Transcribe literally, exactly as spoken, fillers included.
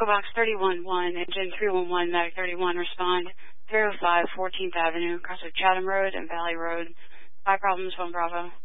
Echo Box three one one, Engine three one one, Medic thirty-one, respond. three oh five fourteenth Avenue, across of Chatham Road and Valley Road. Five problems, one Bravo.